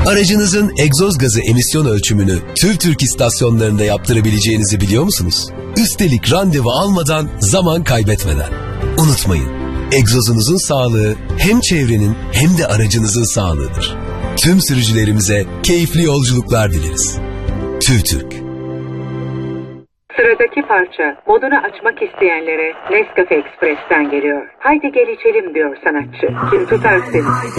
Aracınızın egzoz gazı emisyon ölçümünü TÜVTÜRK istasyonlarında yaptırabileceğinizi biliyor musunuz? Üstelik randevu almadan, zaman kaybetmeden. Unutmayın, egzozunuzun sağlığı hem çevrenin hem de aracınızın sağlığıdır. Tüm sürücülerimize keyifli yolculuklar dileriz. TÜVTÜRK. Sıradaki parça modunu açmak isteyenlere Nescafe Express'ten geliyor. Haydi gel içelim diyor sanatçı. Kim tutar seni?